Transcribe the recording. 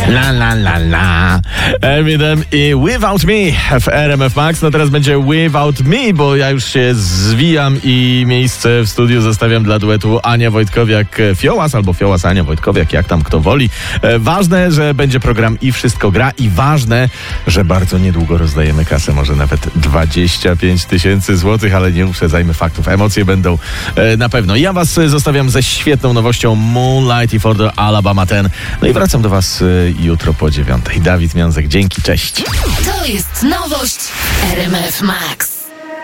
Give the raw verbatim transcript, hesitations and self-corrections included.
La la la la. Eminem i Without Me w R M F Max. No teraz będzie Without Me, bo ja już się zwijam i miejsce w studiu zostawiam dla duetu Ania Wojtkowiak-Fiołas albo Fiołas-Ania Wojtkowiak, jak tam kto woli. E, ważne, że będzie program i wszystko gra i ważne, że bardzo niedługo rozdajemy kasę, może nawet dwadzieścia pięć tysięcy złotych, ale nie uprzedzajmy faktów. Emocje będą e, na pewno. Ja was zostawiam ze świetną nowością Moonlight i For the Alabama ten. No i wracam do was e, jutro po dziewiątej. Dawid Miązek, dzięki, cześć. To jest nowość R M F Max.